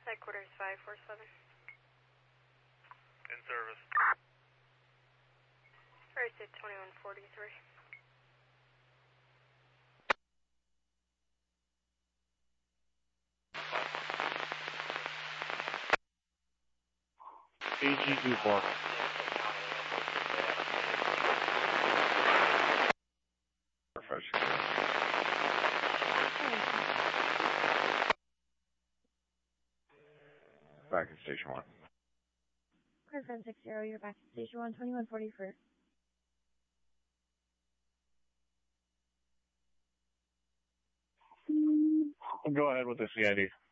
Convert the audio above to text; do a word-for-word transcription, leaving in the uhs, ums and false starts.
Headquarters five four seven. In service. First at twenty-one forty-three. A G two four. Refresh. Back at station one. Clear six zero, you're back to station one, twenty-one forty-four. Go ahead with the C I D.